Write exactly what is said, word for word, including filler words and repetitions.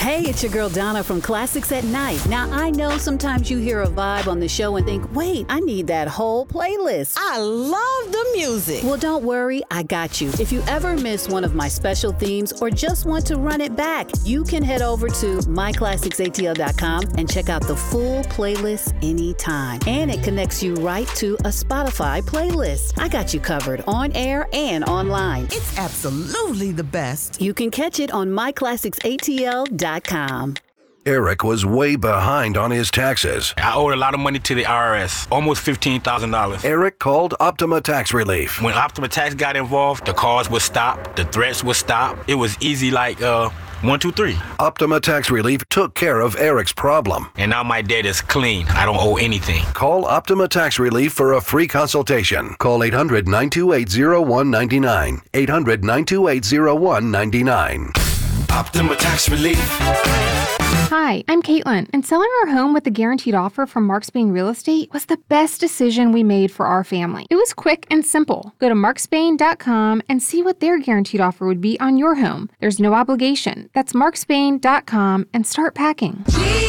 Hey, it's your girl Donna from Classics at Night. Now, I know sometimes you hear a vibe on the show and think, wait, I need that whole playlist. I love the music. Well, don't worry, I got you. If you ever miss one of my special themes or just want to run it back, you can head over to my classics a t l dot com and check out the full playlist anytime. And it connects you right to a Spotify playlist. I got you covered on air and online. It's absolutely the best. You can catch it on my classics a t l dot com. Eric was way behind on his taxes. I owed a lot of money to the I R S, almost fifteen thousand dollars. Eric called Optima Tax Relief. When Optima Tax got involved, the calls would stop, the threats would stop. It was easy like uh, one, two, three. Optima Tax Relief took care of Eric's problem. And now my debt is clean. I don't owe anything. Call Optima Tax Relief for a free consultation. Call eight hundred, nine two eight, zero one nine nine. eight hundred, nine two eight, zero one nine nine. Optima Tax Relief. Hi, I'm Caitlin, and selling our home with the guaranteed offer from Marks Bain Real Estate was the best decision we made for our family. It was quick and simple. Go to marks bain dot com and see what their guaranteed offer would be on your home. There's no obligation. That's marks bain dot com and start packing.